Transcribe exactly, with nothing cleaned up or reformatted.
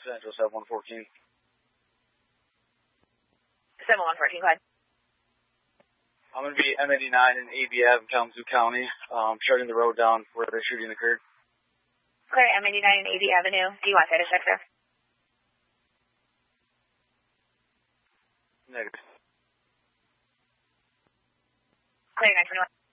Central seven one fourteen. seven one fourteen, go ahead. I'm going to be M eighty-nine and A B Ave in Kalamazoo County, um, shutting the road down where the shooting occurred. Clear M eighty-nine and A B Avenue. Do you want that to check, sir? Negative. Clear nine twenty-one.